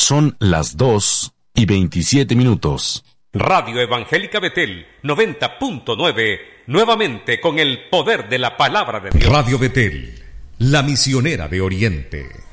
Son las 2:27. Radio Evangélica Betel 90.9, nuevamente con el poder de la palabra de Dios. Radio Betel, la misionera de Oriente.